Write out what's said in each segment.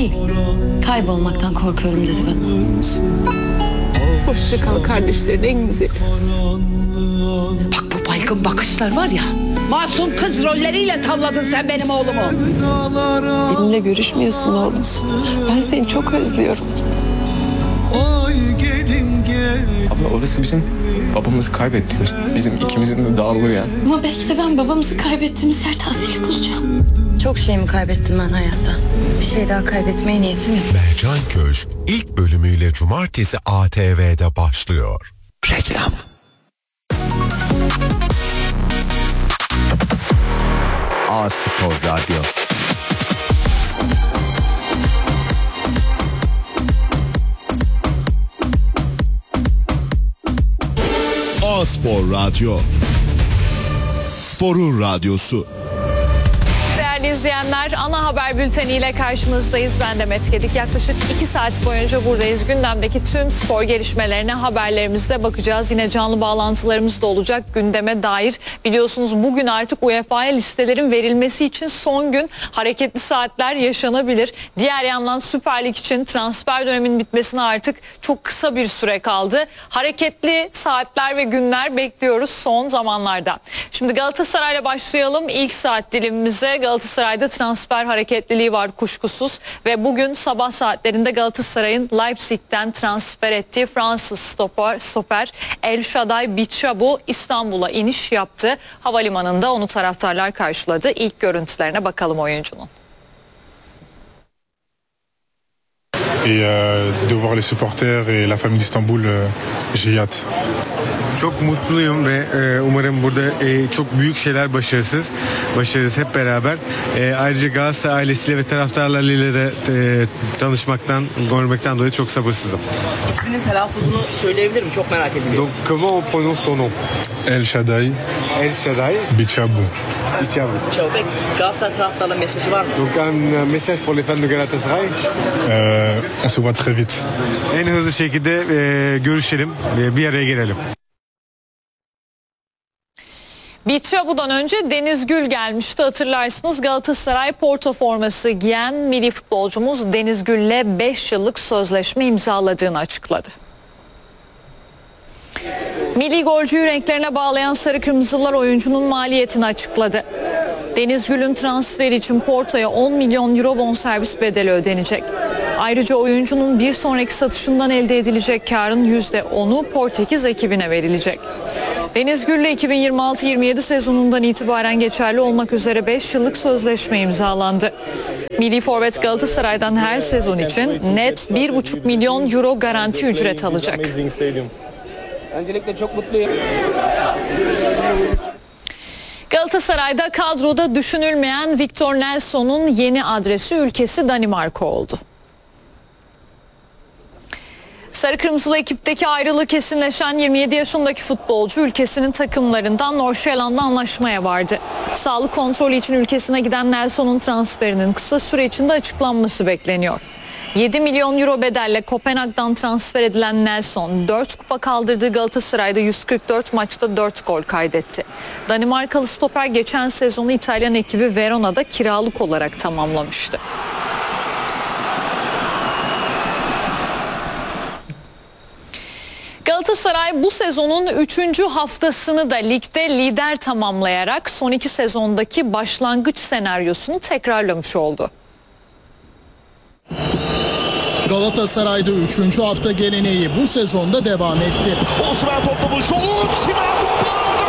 değil. Kaybolmaktan korkuyorum dedi bana. Hoşça kal kardeşlerin en güzeli. Bak bu baygın bakışlar var ya. Masum kız rolleriyle tavladın sen benim oğlumu. Benimle görüşmüyorsun oğlum. Ben seni çok özlüyorum. Abla orası bizim babamızı kaybettiğimiz, bizim ikimizin de dağıldığı yani. Ama belki de ben babamızı kaybettiğimiz yer tahsili bulacağım. Çok şeyimi kaybettim ben hayatta. Bir şey daha kaybetmeye niyetim yok. Mercan Köşk ilk bölümüyle Cumartesi ATV'de başlıyor. Reklam. A-Spor Radyo. A-Spor Radyo. Sporun radyosu. Değerli izleyenler, ana haber bülteniyle karşınızdayız. Ben Demet Gedik. Yaklaşık 2 saat boyunca buradayız. Gündemdeki tüm spor gelişmelerine haberlerimizde bakacağız. Yine canlı bağlantılarımız da olacak gündeme dair. Biliyorsunuz bugün artık UEFA'ya listelerin verilmesi için son gün, hareketli saatler yaşanabilir. Diğer yandan Süper Lig için transfer döneminin bitmesine artık çok kısa bir süre kaldı. Hareketli saatler ve günler bekliyoruz son zamanlarda. Şimdi Galatasaray'la başlayalım. İlk saat dilimimize Galatasaray'da transfer hareketliliği var kuşkusuz ve bugün sabah saatlerinde Galatasaray'ın Leipzig'ten transfer ettiği Fransız stoper El Shaddai Bichabu İstanbul'a iniş yaptı. Havalimanında onu taraftarlar karşıladı. İlk görüntülerine bakalım oyuncunun. Et de voir les supporters et la famille d'Istanbul, j'ai hâte. Çok mutluyum ve umarım burada çok büyük şeyler başarırız hep beraber. Ayrıca Galatasaray ailesiyle ve taraftarlarıyla da tanışmaktan, görmekten dolayı çok sabırsızım. İsminin telaffuzunu söyleyebilir mi? Çok merak ediyorum. Donc comment on prononce ton nom? El Shaddai Bichabu. Peki Galatasaray taraftarla mesajı var mı? Donc un message pour les fans de Galatasaray. On se voit très vite. En hızlı şekilde görüşelim, bir araya gelelim. Bichabu'dan önce Deniz Gül gelmişti, hatırlarsınız. Galatasaray Porto forması giyen milli futbolcumuz Deniz Gül'le 5 yıllık sözleşme imzaladığını açıkladı. Milli golcüyü renklerine bağlayan Sarı Kırmızılar oyuncunun maliyetini açıkladı. Deniz Gül'ün transferi için Porto'ya 10 milyon euro bonservis bedeli ödenecek. Ayrıca oyuncunun bir sonraki satışından elde edilecek karın %10'u Portekiz ekibine verilecek. Deniz Gül'le 2026-27 sezonundan itibaren geçerli olmak üzere 5 yıllık sözleşme imzalandı. Milli forvet Galatasaray'dan her sezon için net 1,5 milyon euro garanti ücret alacak. Öncelikle çok mutluyum. Galatasaray'da kadroda düşünülmeyen Victor Nelson'un yeni adresi ülkesi Danimarka oldu. Sarı Kırmızılı ekipteki ayrılığı kesinleşen 27 yaşındaki futbolcu ülkesinin takımlarından Nordsjælland'la anlaşmaya vardı. Sağlık kontrolü için ülkesine giden Nelson'un transferinin kısa süre içinde açıklanması bekleniyor. 7 milyon euro bedelle Kopenhag'dan transfer edilen Nelson 4 kupa kaldırdığı Galatasaray'da 144 maçta 4 gol kaydetti. Danimarkalı stoper geçen sezonu İtalyan ekibi Verona'da kiralık olarak tamamlamıştı. Galatasaray bu sezonun 3. haftasını da ligde lider tamamlayarak son 2 sezondaki başlangıç senaryosunu tekrarlamış oldu. Galatasaray'da 3. hafta geleneği bu sezonda devam etti. Osimhen toplamış. Osimhen topladı.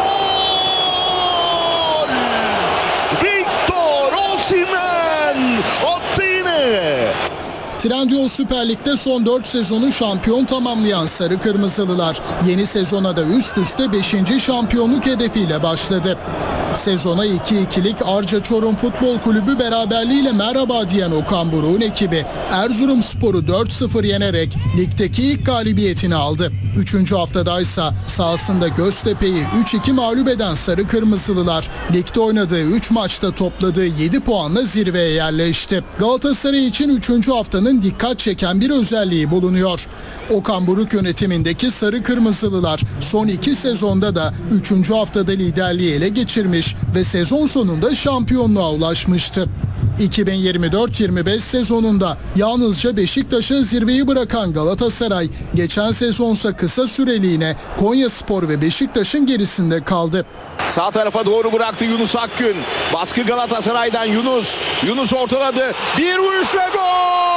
Gol! Victor Osimhen attı yine. Trendyol Süper Lig'de son 4 sezonu şampiyon tamamlayan Sarı Kırmızılılar yeni sezona da üst üste 5. şampiyonluk hedefiyle başladı. Sezona 2-2'lik Arca Çorum Futbol Kulübü beraberliğiyle merhaba diyen Okan Buruk'un ekibi Erzurumspor'u 4-0 yenerek ligdeki ilk galibiyetini aldı. 3. haftadaysa sahasında Göztepe'yi 3-2 mağlup eden Sarı Kırmızılılar ligde oynadığı 3 maçta topladığı 7 puanla zirveye yerleşti. Galatasaray için 3. haftanın dikkat çeken bir özelliği bulunuyor. Okan Buruk yönetimindeki Sarı Kırmızılılar son 2 sezonda da 3. haftada liderliği ele geçirmiş ve sezon sonunda şampiyonluğa ulaşmıştı. 2024-25 sezonunda yalnızca Beşiktaş'ı zirveyi bırakan Galatasaray, geçen sezonsa kısa süreliğine Konyaspor ve Beşiktaş'ın gerisinde kaldı. Sağ tarafa doğru bıraktı Yunus Akgün. Baskı Galatasaray'dan Yunus. Yunus ortaladı. Bir vuruş ve gol!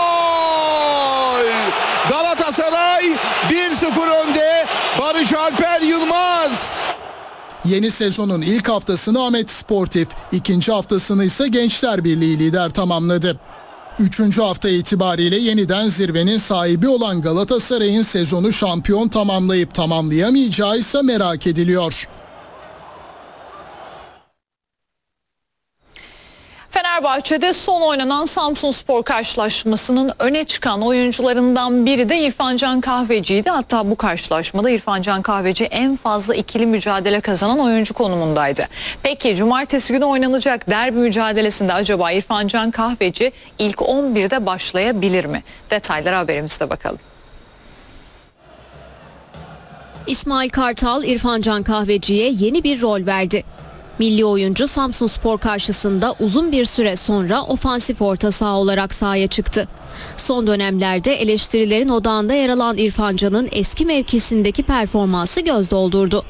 Galatasaray 1-0 önde. Barış Alper Yılmaz. Yeni sezonun ilk haftasını Ahmet Sportif, ikinci haftasını ise Gençler Birliği lider tamamladı. Üçüncü hafta itibariyle yeniden zirvenin sahibi olan Galatasaray'ın sezonu şampiyon tamamlayıp tamamlayamayacağı ise merak ediliyor. Fenerbahçe'de son oynanan Samsunspor karşılaşmasının öne çıkan oyuncularından biri de İrfan Can Kahveci'ydi. Hatta bu karşılaşmada İrfan Can Kahveci en fazla ikili mücadele kazanan oyuncu konumundaydı. Peki cumartesi günü oynanacak derbi mücadelesinde acaba İrfan Can Kahveci ilk 11'de başlayabilir mi? Detaylara haberimizde bakalım. İsmail Kartal, İrfan Can Kahveci'ye yeni bir rol verdi. Milli oyuncu Samsunspor karşısında uzun bir süre sonra ofansif orta saha olarak sahaya çıktı. Son dönemlerde eleştirilerin odağında yer alan İrfan Can'ın eski mevkisindeki performansı göz doldurdu.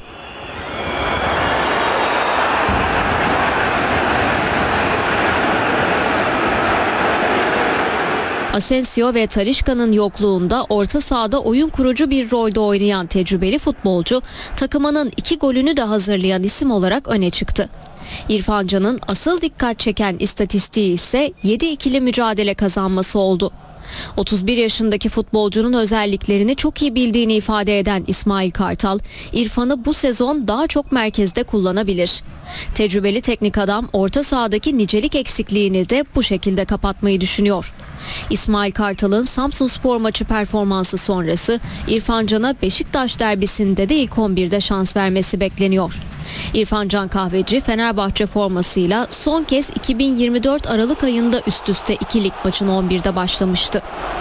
Asensio ve Talisca'nın yokluğunda orta sahada oyun kurucu bir rolde oynayan tecrübeli futbolcu, takımının 2 golünü de hazırlayan isim olarak öne çıktı. İrfan Can'ın asıl dikkat çeken istatistiği ise 7 ikili mücadele kazanması oldu. 31 yaşındaki futbolcunun özelliklerini çok iyi bildiğini ifade eden İsmail Kartal, İrfan'ı bu sezon daha çok merkezde kullanabilir. Tecrübeli teknik adam orta sahadaki nicelik eksikliğini de bu şekilde kapatmayı düşünüyor. İsmail Kartal'ın Samsunspor maçı performansı sonrası İrfan Can'a Beşiktaş derbisinde de ilk 11'de şans vermesi bekleniyor. İrfan Can Kahveci Fenerbahçe formasıyla son kez 2024 Aralık ayında üst üste 2 lig maçın 11'de başlamıştı.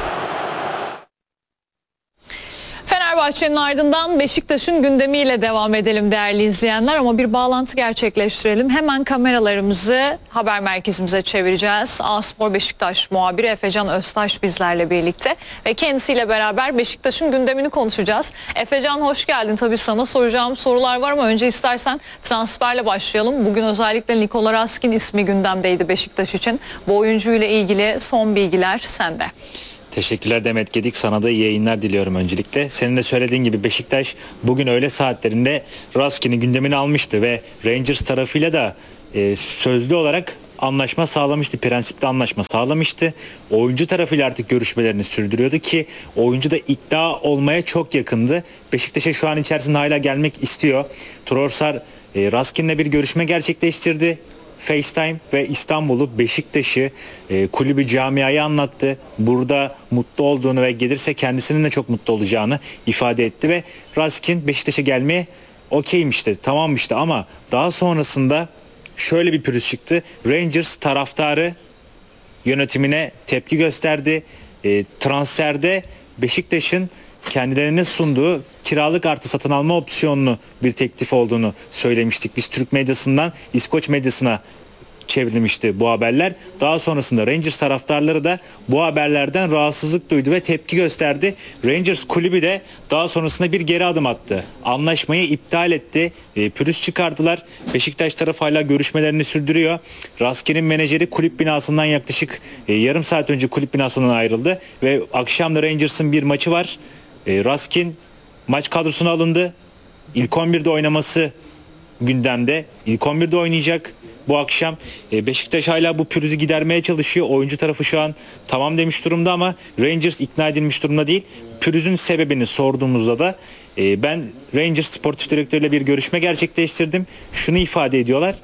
Fenerbahçe'nin ardından Beşiktaş'ın gündemiyle devam edelim değerli izleyenler, ama bir bağlantı gerçekleştirelim. Hemen kameralarımızı haber merkezimize çevireceğiz. A-Spor Beşiktaş muhabiri Efecan Öztaş bizlerle birlikte ve kendisiyle beraber Beşiktaş'ın gündemini konuşacağız. Efecan, hoş geldin. Tabii sana soracağım sorular var ama önce istersen transferle başlayalım. Bugün özellikle Nikola Raskin ismi gündemdeydi Beşiktaş için. Bu oyuncuyla ilgili son bilgiler sende. Teşekkürler Demet Gedik. Sana da iyi yayınlar diliyorum öncelikle. Senin de söylediğin gibi Beşiktaş bugün öğle saatlerinde Raskin'i gündemine almıştı ve Rangers tarafıyla da sözlü olarak anlaşma sağlamıştı. Prensipte anlaşma sağlamıştı. Oyuncu tarafıyla artık görüşmelerini sürdürüyordu ki oyuncu da ikna olmaya çok yakındı. Beşiktaş'a şu an içerisinde hala gelmek istiyor. Trossard Raskin'le bir görüşme gerçekleştirdi. FaceTime ve İstanbul'u, Beşiktaş'ı, kulübü, camiayı anlattı. Burada mutlu olduğunu ve gelirse kendisinin de çok mutlu olacağını ifade etti ve Raskin Beşiktaş'a gelmeye okeymişti, tamammıştı ama daha sonrasında şöyle bir pürüz çıktı. Rangers taraftarı yönetimine tepki gösterdi. Transferde Beşiktaş'ın kendilerine sunduğu kiralık artı satın alma opsiyonlu bir teklif olduğunu söylemiştik. Biz Türk medyasından İskoç medyasına çevrilmişti bu haberler. Daha sonrasında Rangers taraftarları da bu haberlerden rahatsızlık duydu ve tepki gösterdi. Rangers kulübü de daha sonrasında bir geri adım attı. Anlaşmayı iptal etti. Pürüz çıkardılar. Beşiktaş tarafı hala görüşmelerini sürdürüyor. Raskin'in menajeri kulüp binasından yaklaşık yarım saat önce kulüp binasından ayrıldı ve akşam da Rangers'ın bir maçı var. Raskin maç kadrosuna alındı. İlk 11'de oynaması gündemde. İlk 11'de oynayacak bu akşam. Beşiktaş hala bu pürüzü gidermeye çalışıyor. Oyuncu tarafı şu an tamam demiş durumda ama Rangers ikna edilmiş durumda değil. Pürüzün sebebini sorduğumuzda da ben Rangers sportif direktörüyle bir görüşme gerçekleştirdim. Şunu ifade ediyorlar.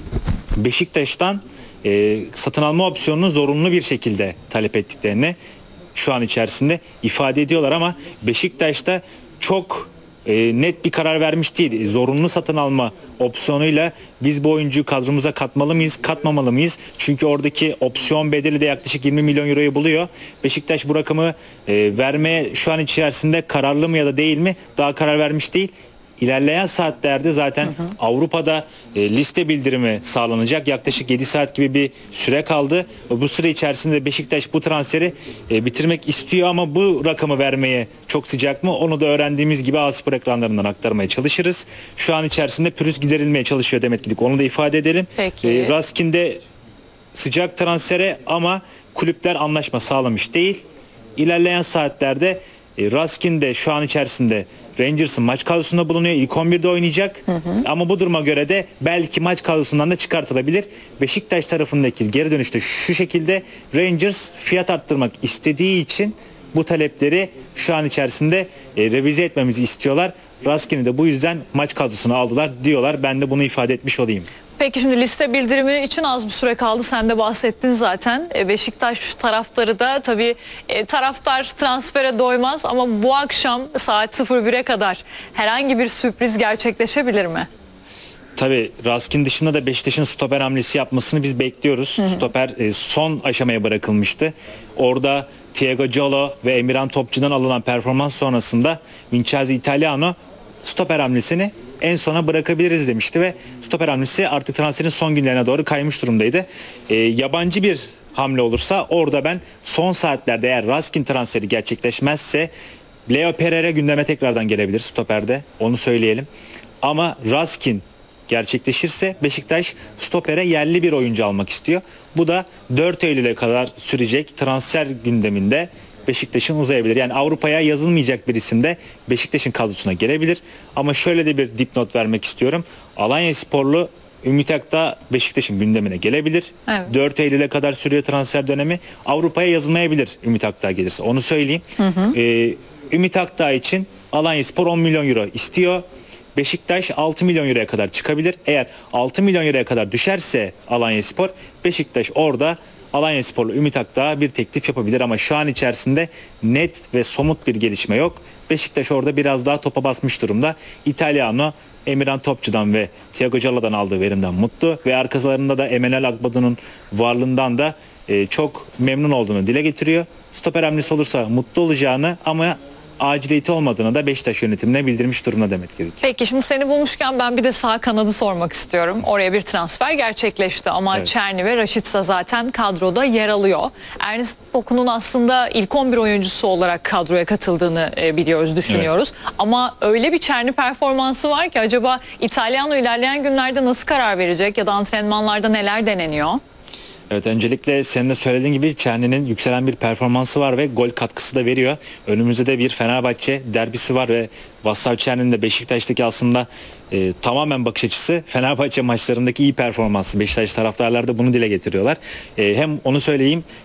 Beşiktaş'tan satın alma opsiyonunu zorunlu bir şekilde talep ettiklerini şu an içerisinde ifade ediyorlar ama Beşiktaş'ta çok net bir karar vermiş değil. Zorunlu satın alma opsiyonuyla biz bu oyuncuyu kadromuza katmalı mıyız, katmamalı mıyız? Çünkü oradaki opsiyon bedeli de yaklaşık 20 milyon euroyu buluyor. Beşiktaş bu rakamı vermeye şu an içerisinde kararlı mı ya da değil mi? Daha karar vermiş değil. İlerleyen saatlerde zaten Avrupa'da liste bildirimi sağlanacak. Yaklaşık 7 saat gibi bir süre kaldı. Bu süre içerisinde Beşiktaş bu transferi bitirmek istiyor ama bu rakamı vermeye çok sıcak mı? Onu da öğrendiğimiz gibi A-Spor ekranlarından aktarmaya çalışırız. Şu an içerisinde pürüz giderilmeye çalışıyor Demet Gedik. Onu da ifade edelim. Peki. Raskin'de sıcak transfere ama kulüpler anlaşma sağlamış değil. İlerleyen saatlerde Raskin de şu an içerisinde Rangers'ın maç kadrosunda bulunuyor. İlk 11'de oynayacak. Ama bu duruma göre de belki maç kadrosundan da çıkartılabilir. Beşiktaş tarafındaki geri dönüşte şu şekilde: Rangers fiyat arttırmak istediği için bu talepleri şu an içerisinde revize etmemizi istiyorlar. Raskin'i de bu yüzden maç kadrosuna aldılar diyorlar. Ben de bunu ifade etmiş olayım. Peki şimdi liste bildirimi için az bir süre kaldı. Sen de bahsettin zaten. Beşiktaş taraftarı da tabii taraftar transfere doymaz ama bu akşam saat 01'e kadar herhangi bir sürpriz gerçekleşebilir mi? Tabii Raskin dışında da Beşiktaş'ın stoper hamlesi yapmasını biz bekliyoruz. Stoper son aşamaya bırakılmıştı. Orada Thiago Giollo ve Emirhan Topçu'dan alınan performans sonrasında Vincenzo Italiano stoper hamlesini en sona bırakabiliriz demişti ve stoper hamlesi artık transferin son günlerine doğru kaymış durumdaydı. Yabancı bir hamle olursa orada ben son saatlerde eğer Raskin transferi gerçekleşmezse Leo Pereira gündeme tekrardan gelebilir stoperde, onu söyleyelim. Ama Raskin gerçekleşirse Beşiktaş stopere yerli bir oyuncu almak istiyor. Bu da 4 Eylül'e kadar sürecek transfer gündeminde Beşiktaş'ın uzayabilir. Yani Avrupa'ya yazılmayacak bir isim de Beşiktaş'ın kadrosuna gelebilir. Ama şöyle de bir dipnot vermek istiyorum. Alanyasporlu Ümit Akdağ Beşiktaş'ın gündemine gelebilir. Evet. 4 Eylül'e kadar sürüyor transfer dönemi. Avrupa'ya yazılmayabilir Ümit Akdağ gelirse. Onu söyleyeyim. Ümit Akdağ için Alanyaspor 10 milyon euro istiyor. Beşiktaş 6 milyon euroya kadar çıkabilir. Eğer 6 milyon euroya kadar düşerse Alanyaspor, Beşiktaş orada Alanyasporlu Ümit Akdağ'a bir teklif yapabilir ama şu an içerisinde net ve somut bir gelişme yok. Beşiktaş orada biraz daha topa basmış durumda. Italiano Emirhan Topçu'dan ve Thiago Giollo'dan aldığı verimden mutlu ve arkalarında da Emenel Akbadu'nun varlığından da çok memnun olduğunu dile getiriyor. Stoper hamlesi olursa mutlu olacağını ama aciliyeti olmadığını da Beşiktaş yönetimine bildirmiş durumda Demet Gedik. Peki şimdi seni bulmuşken ben bir de sağ kanadı sormak istiyorum. Oraya bir transfer gerçekleşti ama Evet. Çerni ve Raşitsa zaten kadroda yer alıyor. Ernest Boku'nun aslında ilk 11 oyuncusu olarak kadroya katıldığını biliyoruz, düşünüyoruz. Ama öyle bir Çerni performansı var ki acaba İtalyano ilerleyen günlerde nasıl karar verecek ya da antrenmanlarda neler deneniyor? Evet, öncelikle senin de söylediğin gibi Çerni'nin yükselen bir performansı var ve gol katkısı da veriyor. Önümüzde de bir Fenerbahçe derbisi var ve Vaslav Çerni'nin de Beşiktaş'taki aslında tamamen bakış açısı Fenerbahçe maçlarındaki iyi performansı. Beşiktaş taraftarları da bunu dile getiriyorlar. Hem onu söyleyeyim,